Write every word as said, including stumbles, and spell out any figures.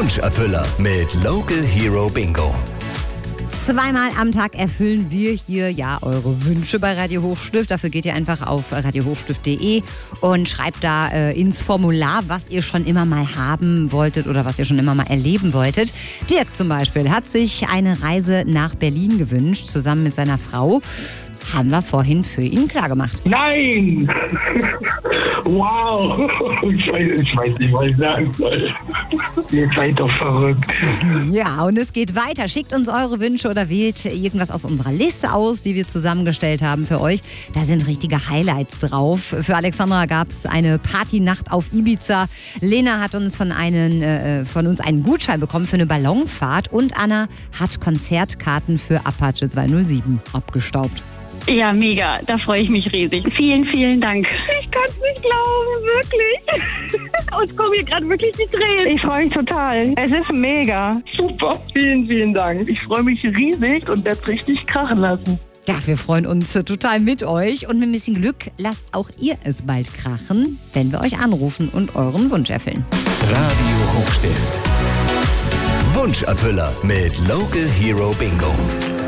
Wunscherfüller mit Local Hero Bingo. Zweimal am Tag erfüllen wir hier ja eure Wünsche bei Radio Hochstift. Dafür geht ihr einfach auf radio hochstift punkt de und schreibt da äh, ins Formular, was ihr schon immer mal haben wolltet oder was ihr schon immer mal erleben wolltet. Dirk zum Beispiel hat sich eine Reise nach Berlin gewünscht, zusammen mit seiner Frau. Haben wir vorhin für ihn klargemacht. Nein! Wow! Ich weiß, ich weiß nicht, was ich sagen soll. Ihr seid doch verrückt. Ja, und es geht weiter. Schickt uns eure Wünsche oder wählt irgendwas aus unserer Liste aus, die wir zusammengestellt haben für euch. Da sind richtige Highlights drauf. Für Alexandra gab es eine Partynacht auf Ibiza. Lena hat uns von, einen, äh, von uns einen Gutschein bekommen für eine Ballonfahrt. Und Anna hat Konzertkarten für Apache zweihundertsieben abgestaubt. Ja, mega. Da freue ich mich riesig. Vielen, vielen Dank. Ich kann es nicht glauben, wirklich. Uns kommen hier gerade wirklich die Tränen. Ich freue mich total. Es ist mega. Super, vielen, vielen Dank. Ich freue mich riesig und werde es richtig krachen lassen. Ja, wir freuen uns total mit euch und mit ein bisschen Glück lasst auch ihr es bald krachen, wenn wir euch anrufen und euren Wunsch erfüllen. Radio Hochstift. Wunscherfüller mit Local Hero Bingo.